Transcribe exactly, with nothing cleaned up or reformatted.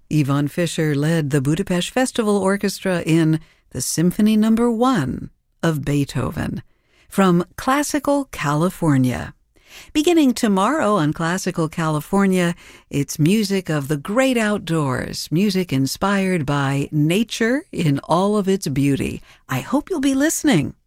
Yvonne Fischer led the Budapest Festival Orchestra in the Symphony Number One of Beethoven from Classical California. Beginning tomorrow on Classical California, it's music of the great outdoors, music inspired by nature in all of its beauty. I hope you'll be listening.